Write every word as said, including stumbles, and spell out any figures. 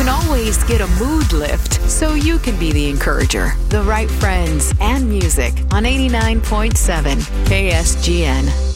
can always get a mood lift so you can be the encourager. The right friends and music on eighty-nine point seven K S G N.